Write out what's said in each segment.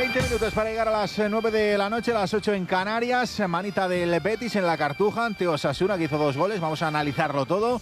20 minutos para llegar a las 9 de la noche, a las 8 en Canarias. Manita del Betis en la Cartuja ante Osasuna, que hizo 2 goles. Vamos a analizarlo todo.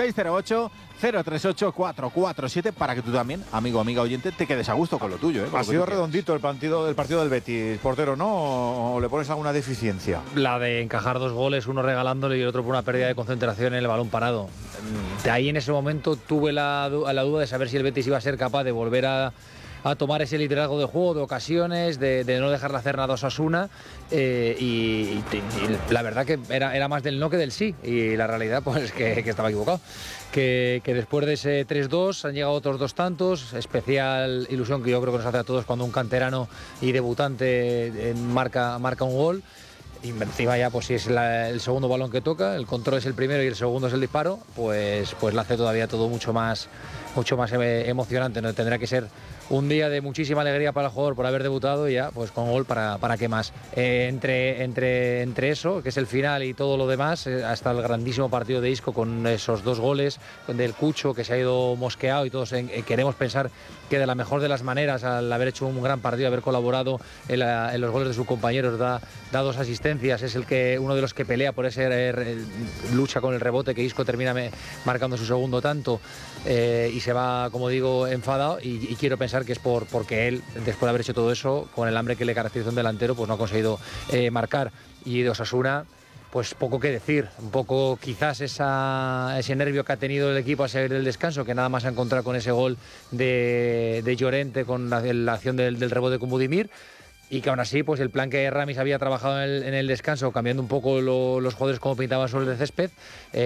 608-038-447 para que tú también, amigo, amiga oyente, te quedes a gusto con lo tuyo. Ha sido redondito el partido del Betis, portero, ¿no? ¿O le pones alguna deficiencia? La de encajar 2 goles, uno regalándole y el otro por una pérdida de concentración en el balón parado. De ahí en ese momento tuve la duda de saber si el Betis iba a ser capaz de volver a tomar ese liderazgo de juego, de ocasiones, de no dejarle hacer nada a Osasuna, y la verdad que era más del no que del sí, y la realidad pues que estaba equivocado, que después de ese 3-2 han llegado otros 2 tantos, especial ilusión que yo creo que nos hace a todos cuando un canterano y debutante marca un gol. Y encima ya, pues si es el segundo balón que toca, el control es el primero y el segundo es el disparo, pues la hace todavía todo mucho más emocionante, ¿no? Tendrá que ser un día de muchísima alegría para el jugador por haber debutado y ya, pues con gol, ¿para qué más? Entre eso, que es el final, y todo lo demás, hasta el grandísimo partido de Isco con esos 2 goles, del Cucho que se ha ido mosqueado, y todos queremos pensar que de la mejor de las maneras, al haber hecho un gran partido, haber colaborado en los goles de sus compañeros, da 2 asistencias, es uno de los que pelea por ese lucha con el rebote, que Isco termina marcando su segundo tanto, y se va, como digo, enfadado, y quiero pensar que es porque él, después de haber hecho todo eso, con el hambre que le caracteriza un delantero, pues no ha conseguido marcar. Y de Osasuna, pues poco que decir, un poco quizás ese nervio que ha tenido el equipo a salir del descanso, que nada más ha encontrado con ese gol de Llorente, con la acción del rebote con Budimir, y que aún así, pues el plan que Ramis había trabajado en el descanso, cambiando un poco los jugadores como pintaban sobre el césped,